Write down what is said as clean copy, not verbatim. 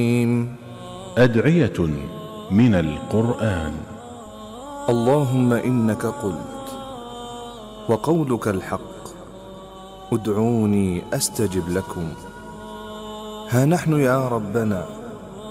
أدعية من القرآن. اللهم إنك قلت وقولك الحق، ادعوني أستجب لكم. ها نحن يا ربنا